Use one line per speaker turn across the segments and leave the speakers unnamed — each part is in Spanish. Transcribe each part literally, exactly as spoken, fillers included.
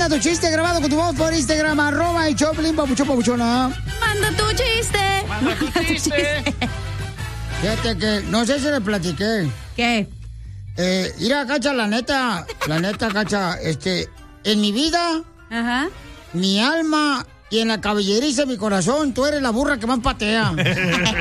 manda tu chiste grabado con tu voz por Instagram, arroba y Choplin, papuchón, papuchona.
Manda tu chiste.
Manda tu chiste.
Fíjate que, no sé si le platiqué.
¿Qué?
Eh, mira, Cacha, la neta, la neta, Cacha, este, en mi vida,
Ajá.
mi alma y en la cabelleriza de mi corazón, tú eres la burra que más patea. La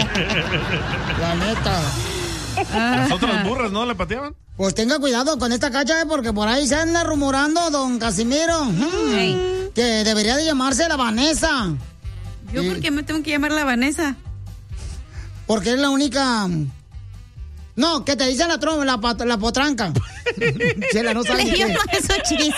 neta.
Las otras burras, ¿no? ¿Le pateaban?
Pues tenga cuidado con esta Cacha, eh, porque por ahí se anda rumorando, don Casimiro, mm,
Hey.
que debería de llamarse la Vanessa.
¿Yo
Sí.
por qué me tengo que llamar la Vanessa?
Porque es la única... No, que te dicen la, trom- la, pat- la potranca. Chela, no sabe
Le
qué.
llamo eso chiste.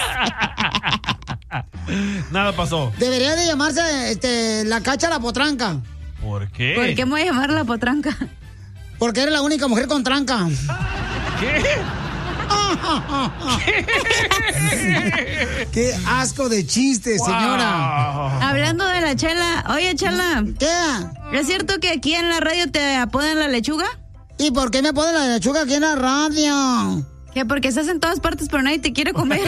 Nada pasó.
Debería de llamarse este, la Cacha la potranca.
¿Por qué?
¿Por qué me voy a llamar la potranca?
Porque eres la única mujer con tranca.
¿Qué?
Qué asco de chiste,
Wow.
señora.
Hablando de la Chela. Oye, Chela.
¿Qué?
¿Es cierto que aquí en la radio te apodan la lechuga?
¿Y por qué me ponen la lechuga aquí en la radio?
Que porque estás en todas partes pero nadie te quiere comer.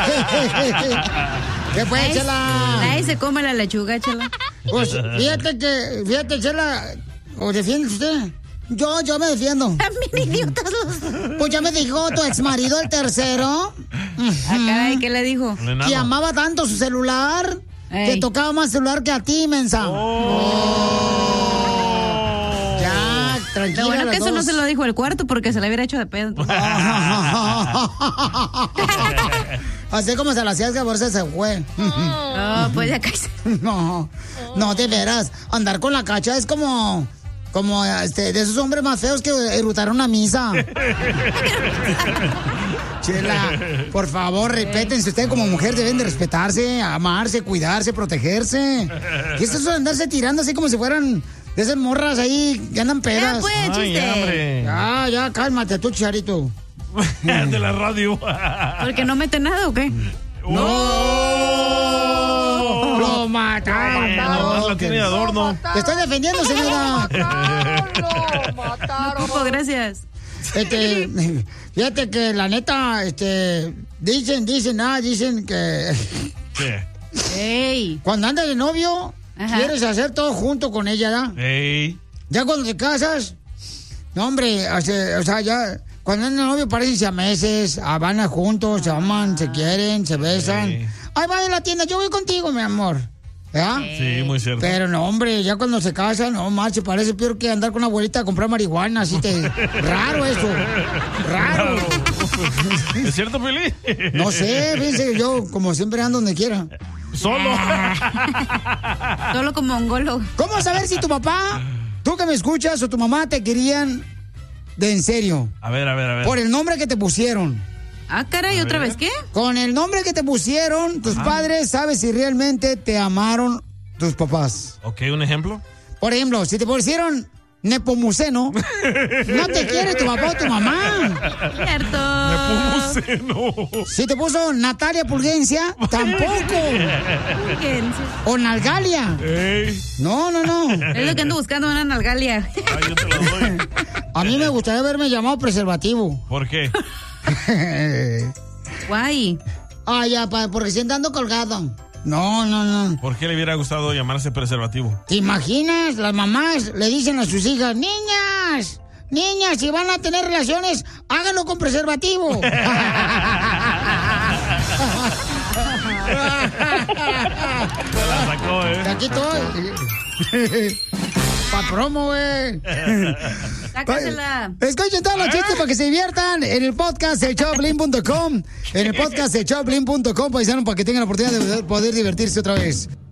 ¿Qué fue,
Nadie-
Chela?
Nadie se come la lechuga, Chela.
Pues fíjate que, fíjate, Chela, ¿o defiende usted? Yo, yo me defiendo.
También idiotas los...
Pues ya me dijo tu exmarido, el tercero,
Ah, caray, ¿qué le dijo?
Un enano.
que amaba tanto su celular,
Ey.
que tocaba más celular que a ti, mensa.
Oh.
Ya, tranquila.
Lo bueno
las
que eso no
dos.
se lo dijo el cuarto porque se le hubiera hecho de pedo. entonces.
Así como se la hacías que por eso se fue.
Oh, pues ya cállate.
No, no, de veras. Andar con la Cacha es como, como este, de esos hombres más feos que erutaron una misa. Chela, por favor, respétense. Ustedes como mujer deben de respetarse, amarse, cuidarse, protegerse. ¿Qué es eso de andarse tirando así como si fueran de esas morras ahí que andan
Ya,
pedas?
pues,
Ay,
chiste.
hombre.
Ya, ya, cálmate tú, Charito.
De la radio.
¿Porque no mete nada o qué?
¡Oh!
Lo mataron.
Eh, nomás la tiene de adorno.
Te estoy defendiendo, señora.
Ocupo, gracias.
Este, fíjate que la neta, este, dicen, dicen, ah, dicen que
¿Qué?
Ey.
cuando andas de novio,
Ajá.
quieres hacer todo junto con ella, ¿ya?
Ey.
Ya cuando te casas, no, hombre, hace- o sea, ya, cuando andan de novio parecen siameses, ah, van a juntos, se aman, se quieren, se besan.
Sí.
Ay, vaya a la tienda, yo voy contigo, mi amor. ¿Ya?
Sí, muy cierto.
Pero no, hombre, ya cuando se casan, no, marche, parece peor que andar con una abuelita a comprar marihuana, así te... Raro eso, raro.
¿Es cierto, Pili?
No sé, fíjense, yo como siempre ando donde quiera.
Solo.
Solo como mongolo.
¿Cómo saber si tu papá, tú que me escuchas, o tu mamá te querían de en serio?
A ver, a ver, a ver.
Por el nombre que te pusieron.
Ah, caray, ¿otra vez qué?
Con el nombre que te pusieron, tus padres, sabes si realmente te amaron tus papás.
Ok, un ejemplo.
Por ejemplo, si te pusieron Nepomuceno, no te quiere tu papá o tu mamá.
Cierto.
Me puse, no.
Si te puso Natalia Pulgencia, tampoco. O Nalgalia.
Ey.
No, no, no.
Es lo que ando buscando, una nalgalia.
Ay, yo te la doy.
A mí me gustaría haberme llamado preservativo.
¿Por qué?
Guay.
Ah, ya, pa- porque siento ando colgado. No, no, no.
¿Por qué le hubiera gustado llamarse preservativo?
¿Te imaginas? Las mamás le dicen a sus hijas, niñas, niñas, si van a tener relaciones, háganlo con preservativo.
Se la sacó,
De
¿eh?
aquí estoy. Pa' promo, güey.
Sácasela.
Escuchen todos los chistes para que se diviertan en el podcast de Choplin punto com. En el podcast de Choplin punto com, paisanos, para que tengan la oportunidad de poder divertirse otra vez.